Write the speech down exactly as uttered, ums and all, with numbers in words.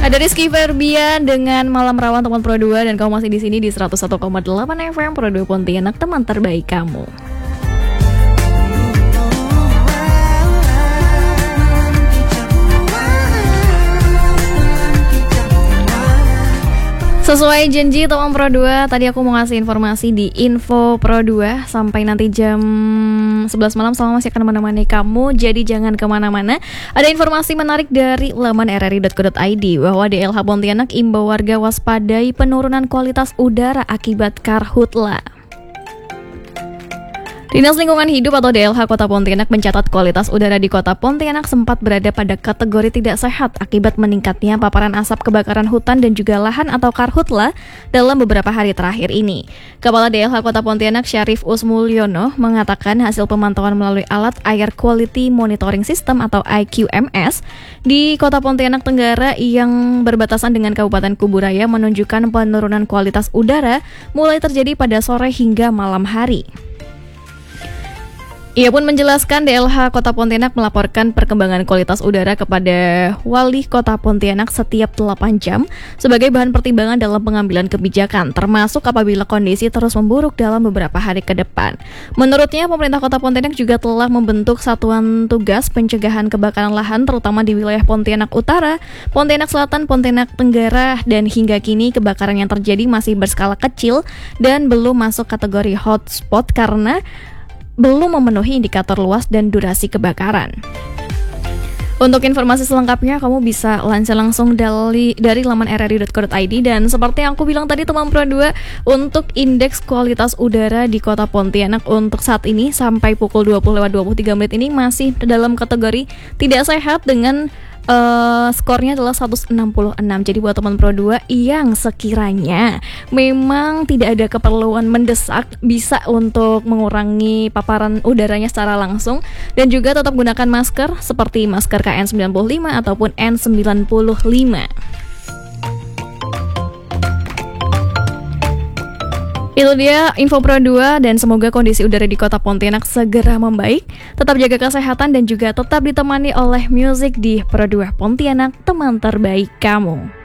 Ada Rizky Febian dengan Malam Rawan teman Pro dua dan kamu masih di sini di seratus satu koma delapan F M Pro dua Pontianak, teman terbaik kamu. Sesuai janji teman Pro dua, tadi aku mau ngasih informasi di Info Pro dua sampai nanti jam sebelas malam. Selama masih akan menemani kamu, jadi jangan kemana-mana. Ada informasi menarik dari laman r r i dot co dot i d bahwa D L H Pontianak imbau warga waspadai penurunan kualitas udara akibat karhutla. Dinas Lingkungan Hidup atau D L H Kota Pontianak mencatat kualitas udara di Kota Pontianak sempat berada pada kategori tidak sehat akibat meningkatnya paparan asap kebakaran hutan dan juga lahan atau karhutla dalam beberapa hari terakhir ini. Kepala D L H Kota Pontianak Syarif Usmulyono mengatakan hasil pemantauan melalui alat Air Quality Monitoring System atau I Q M S di Kota Pontianak Tenggara yang berbatasan dengan Kabupaten Kuburaya menunjukkan penurunan kualitas udara mulai terjadi pada sore hingga malam hari. Ia pun menjelaskan D L H Kota Pontianak melaporkan perkembangan kualitas udara kepada Wali Kota Pontianak setiap delapan jam sebagai bahan pertimbangan dalam pengambilan kebijakan, termasuk apabila kondisi terus memburuk dalam beberapa hari ke depan. Menurutnya, pemerintah Kota Pontianak juga telah membentuk satuan tugas pencegahan kebakaran lahan terutama di wilayah Pontianak Utara, Pontianak Selatan, Pontianak Tenggara, dan hingga kini kebakaran yang terjadi masih berskala kecil dan belum masuk kategori hotspot karena belum memenuhi indikator luas dan durasi kebakaran. Untuk informasi selengkapnya, kamu bisa lansir langsung dari, dari laman r r i dot co dot i d. Dan seperti yang aku bilang tadi teman Pro dua, untuk indeks kualitas udara di Kota Pontianak untuk saat ini sampai pukul dua puluh lewat dua puluh tiga menit ini masih dalam kategori tidak sehat dengan Uh, skornya adalah seratus enam puluh enam. Jadi buat teman Pro dua yang sekiranya memang tidak ada keperluan mendesak, bisa untuk mengurangi paparan udaranya secara langsung dan juga tetap gunakan masker seperti masker K N sembilan puluh lima ataupun N sembilan puluh lima. Itu dia Info Pro dua dan semoga kondisi udara di Kota Pontianak segera membaik. Tetap jaga kesehatan dan juga tetap ditemani oleh musik di Pro dua Pontianak, teman terbaik kamu.